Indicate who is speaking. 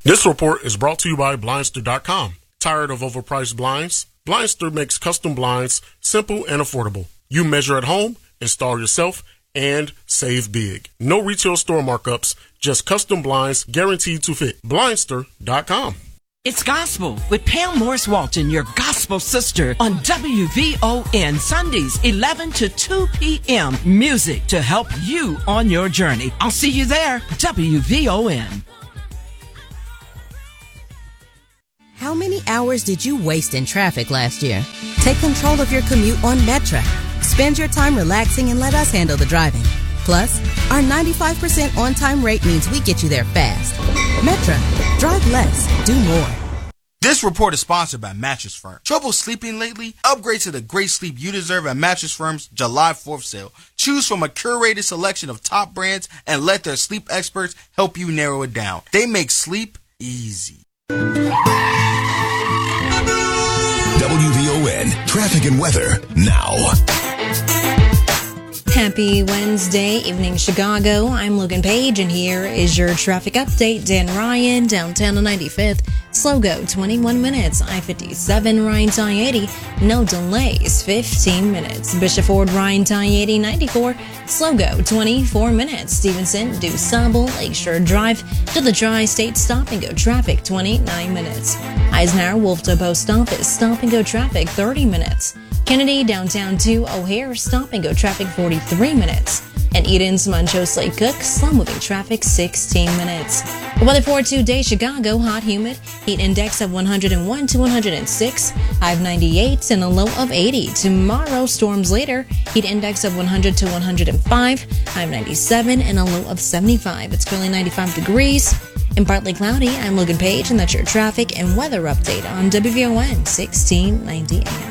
Speaker 1: This report is brought to you by Blindster.com. Tired of overpriced blinds? Blindster makes custom blinds simple and affordable. You measure at home, install yourself, and save big. No retail store markups, just custom blinds guaranteed to fit. Blindster.com.
Speaker 2: It's Gospel with Pam Morris Walton, your gospel sister, on WVON Sundays, 11 to 2 p.m. Music to help you on your journey. I'll see you there. WVON.
Speaker 3: How many hours did you waste in traffic last year? Take control of your commute on Metra. Spend your time relaxing and let us handle the driving. Plus, our 95% on-time rate means we get you there fast. Metra. Drive less. Do more.
Speaker 4: This report is sponsored by Mattress Firm. Trouble sleeping lately? Upgrade to the great sleep you deserve at Mattress Firm's July 4th sale. Choose from a curated selection of top brands and let their sleep experts help you narrow it down. They make sleep easy.
Speaker 5: WVON Traffic and Weather now.
Speaker 6: Happy Wednesday evening, Chicago. I'm Logan Page, and here is your traffic update. Dan Ryan, downtown to 95th. Slow go, 21 minutes. I-57, Ryan to I-80. No delays, 15 minutes. Bishop Ford, Ryan to I-80, 94. Slow go, 24 minutes. Stevenson, DuSable, Lakeshore Drive to the Tri-State Stop and Go traffic, 29 minutes. Eisenhower, Wolf to Post Office, Stop and Go traffic, 30 minutes. Kennedy, downtown to O'Hare, Stop and Go traffic, 43 minutes. And Eden's, Montrose Lake Cook, slow-moving traffic, 16 minutes. The weather for today, Chicago, hot, humid, heat index of 101 to 106, high of 98 and a low of 80. Tomorrow, storms later, heat index of 100 to 105, high of 97 and a low of 75. It's currently 95 degrees and partly cloudy. I'm Logan Page, and that's your traffic and weather update on WVON 1690 AM.